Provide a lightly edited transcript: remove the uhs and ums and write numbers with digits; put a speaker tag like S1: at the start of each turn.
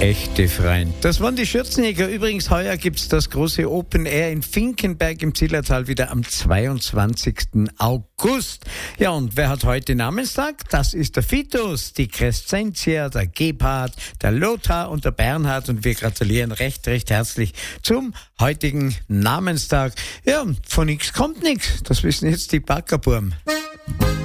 S1: Echte Freund. Das waren die Schürzenjäger. Übrigens, heuer gibt's das große Open Air in Finkenberg im Zillertal wieder am 22. August. Ja, und wer hat heute Namenstag? Das ist der Vitus, die Crescentia, der Gebhard, der Lothar und der Bernhard. Und wir gratulieren recht herzlich zum heutigen Namenstag. Ja, von nichts kommt nichts. Das wissen jetzt die Backerburm.